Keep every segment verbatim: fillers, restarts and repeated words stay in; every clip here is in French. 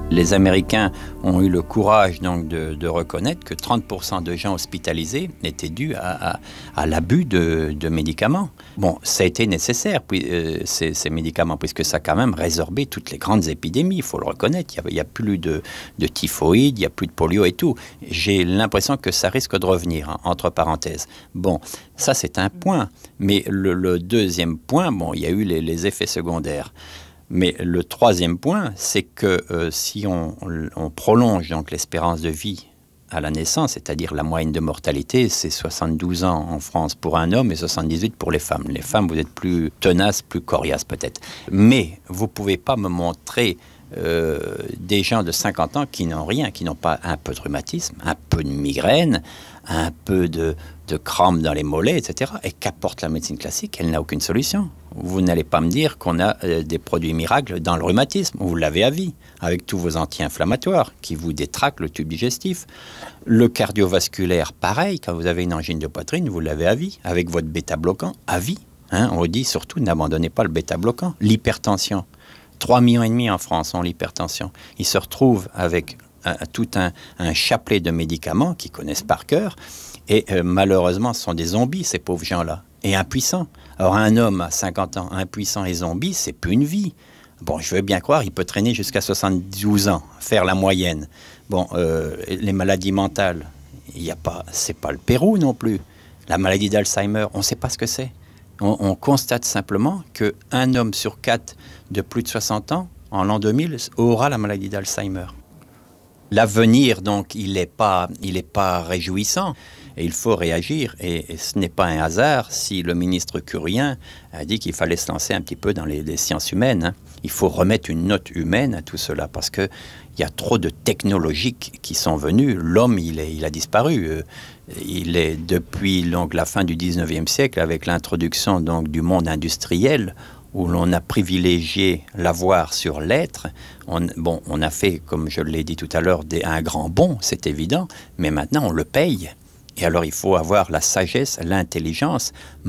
Les Américains ont eu le courage donc de, de reconnaître que trente pour cent de gens hospitalisés étaient dus à, à, à l'abus de, de médicaments. Bon, ça a été nécessaire, puis, euh, ces, ces médicaments, puisque ça a quand même résorbé toutes les grandes épidémies, il faut le reconnaître. Il n'y a, a plus de, de typhoïde, il n'y a plus de polio et tout. J'ai l'impression que ça risque de revenir, hein, entre parenthèses. Bon, ça c'est un point. Mais le, le deuxième point, bon, il y a eu les, les effets secondaires. Mais le troisième point, c'est que euh, si on, on prolonge donc l'espérance de vie à la naissance, c'est-à-dire la moyenne de mortalité, c'est soixante-douze ans en France pour un homme et soixante-dix-huit pour les femmes. Les femmes, vous êtes plus tenaces, plus coriaces peut-être. Mais vous ne pouvez pas me montrer euh, des gens de cinquante ans qui n'ont rien, qui n'ont pas un peu de rhumatisme, un peu de migraine, un peu de, de crampes dans les mollets, et cetera. Et qu'apporte la médecine classique? Elle n'a aucune solution. Vous n'allez pas me dire qu'on a euh, des produits miracles dans le rhumatisme. Vous l'avez à vie, avec tous vos anti-inflammatoires qui vous détraquent le tube digestif. Le cardiovasculaire, pareil, quand vous avez une angine de poitrine, vous l'avez à vie, avec votre bêta-bloquant, à vie. Hein, on dit surtout, n'abandonnez pas le bêta-bloquant. L'hypertension. trois millions et demi en France ont l'hypertension. Ils se retrouvent avec un, tout un, un chapelet de médicaments qu'ils connaissent par cœur. Et euh, malheureusement, ce sont des zombies, ces pauvres gens-là. Et impuissants. Alors un homme à cinquante ans, impuissant et zombie, c'est plus une vie. Bon, je veux bien croire, il peut traîner jusqu'à soixante-douze ans, faire la moyenne. Bon, euh, les maladies mentales, il y a pas, c'est pas le Pérou non plus. La maladie d'Alzheimer, on ne sait pas ce que c'est. On, on constate simplement qu'un homme sur quatre de plus de soixante ans, en l'an deux mille, aura la maladie d'Alzheimer. L'avenir, donc, il n'est pas, il est pas réjouissant. Et il faut réagir. Et, et ce n'est pas un hasard si le ministre Curien a dit qu'il fallait se lancer un petit peu dans les, les sciences humaines. Hein. Il faut remettre une note humaine à tout cela parce qu'il y a trop de technologies qui sont venues. L'homme, il, est, il a disparu. Euh, il est depuis donc, la fin du dix-neuvième siècle, avec l'introduction donc, du monde industriel, où l'on a privilégié l'avoir sur l'être. On, bon, on a fait, comme je l'ai dit tout à l'heure, des, un grand bond, c'est évident, mais maintenant on le paye. Et alors, il faut avoir la sagesse, l'intelligence,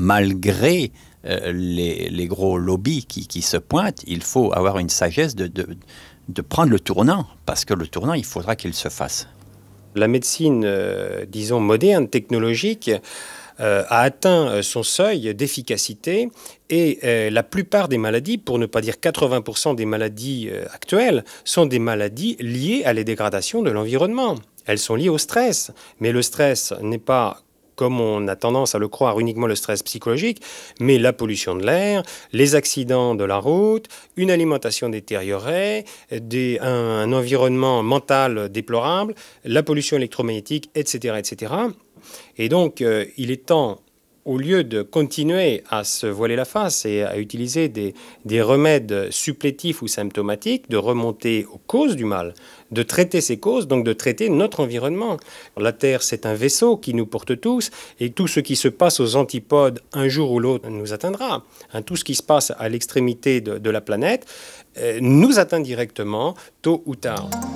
malgré euh, les, les gros lobbies qui, qui se pointent, il faut avoir une sagesse de, de, de prendre le tournant, parce que le tournant, il faudra qu'il se fasse. La médecine, euh, disons, moderne, technologique, euh, a atteint son seuil d'efficacité et euh, la plupart des maladies, pour ne pas dire quatre-vingts pour cent des maladies euh, actuelles, sont des maladies liées à la dégradation de l'environnement. Elles sont liées au stress, mais le stress n'est pas, comme on a tendance à le croire, uniquement le stress psychologique, mais la pollution de l'air, les accidents de la route, une alimentation détériorée, des, un, un environnement mental déplorable, la pollution électromagnétique, et cetera, et cetera. Et donc, euh, il est temps, au lieu de continuer à se voiler la face et à utiliser des, des remèdes supplétifs ou symptomatiques, de remonter aux causes du mal, de traiter ces causes, donc de traiter notre environnement. La Terre, c'est un vaisseau qui nous porte tous, et tout ce qui se passe aux antipodes, un jour ou l'autre, nous atteindra. Hein, tout ce qui se passe à l'extrémité de, de la planète euh, nous atteint directement, tôt ou tard.